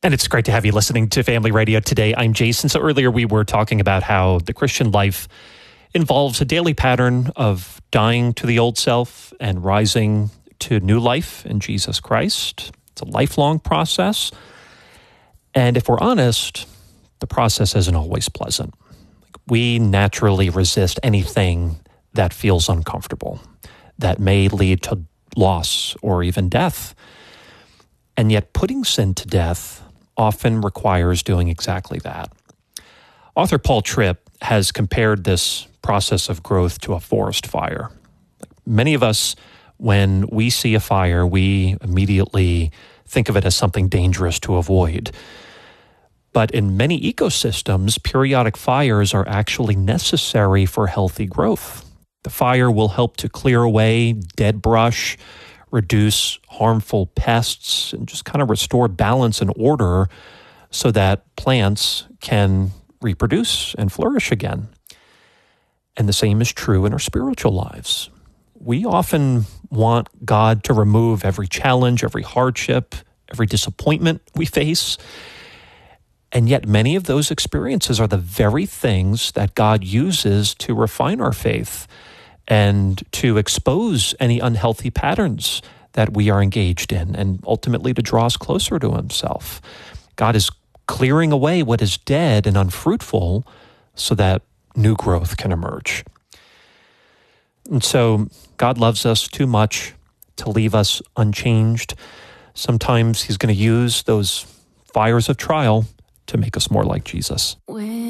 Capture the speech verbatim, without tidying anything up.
And it's great to have you listening to Family Radio today. I'm Jason. So earlier we were talking about how the Christian life involves a daily pattern of dying to the old self and rising to new life in Jesus Christ. It's a lifelong process. And if we're honest, the process isn't always pleasant. We naturally resist anything that feels uncomfortable, that may lead to loss or even death. And yet putting sin to death often requires doing exactly that. Author Paul Tripp has compared this process of growth to a forest fire. Many of us, when we see a fire, we immediately think of it as something dangerous to avoid. But in many ecosystems, periodic fires are actually necessary for healthy growth. The fire will help to clear away dead brush, reduce harmful pests, and just kind of restore balance and order so that plants can reproduce and flourish again. And the same is true in our spiritual lives. We often want God to remove every challenge, every hardship, every disappointment we face. And yet many of those experiences are the very things that God uses to refine our faith and to expose any unhealthy patterns that we are engaged in, and ultimately to draw us closer to himself. God is clearing away what is dead and unfruitful so that new growth can emerge. And so God loves us too much to leave us unchanged. Sometimes he's going to use those fires of trial to make us more like Jesus. When